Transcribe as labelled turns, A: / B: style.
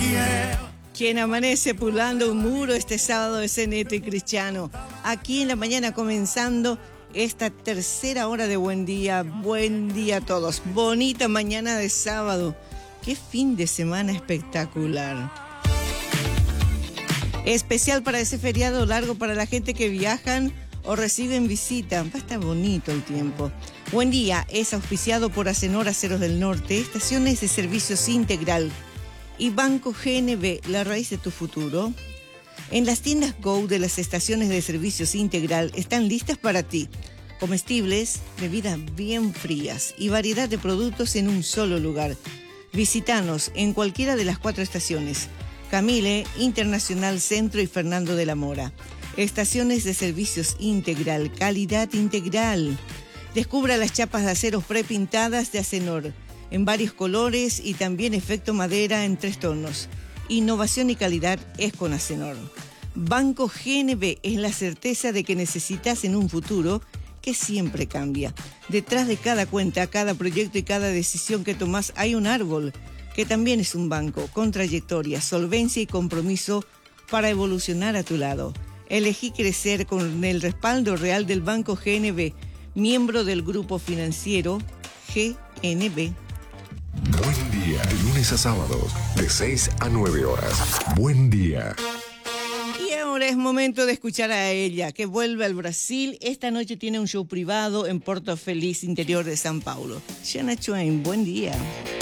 A: Quien amanece pulando un muro este sábado es Neto y Cristiano. Aquí en la mañana comenzando esta tercera hora de buen día. Buen día a todos. Bonita mañana de sábado. Qué fin de semana espectacular. Especial para ese feriado largo para la gente que viajan o reciben visita. Va a estar bonito el tiempo. Buen día es auspiciado por Acenor Aceros del Norte, estaciones de servicios integral. Y Banco GNB, la raíz de tu futuro. En las tiendas Go de las estaciones de servicios integral están listas para ti. Comestibles, bebidas bien frías y variedad de productos en un solo lugar. Visítanos en cualquiera de las 4 estaciones. Camile, Internacional Centro y Fernando de la Mora. Estaciones de servicios integral, calidad integral. Descubra las chapas de aceros prepintadas de Acenor, en varios colores y también efecto madera en 3 tonos. Innovación y calidad es con Acenor. Banco GNB es la certeza de que necesitas en un futuro que siempre cambia. Detrás de cada cuenta, cada proyecto y cada decisión que tomás hay un árbol, que también es un banco, con trayectoria, solvencia y compromiso para evolucionar a tu lado. Elegí crecer con el respaldo real del Banco GNB, miembro del grupo financiero GNB.
B: Buen día, de lunes a sábados, de 6 a 9 horas. Buen día.
A: Y ahora es momento de escuchar a ella, que vuelve al Brasil. Esta noche tiene un show privado en Porto Feliz, interior de São Paulo. Shana Twain, buen día.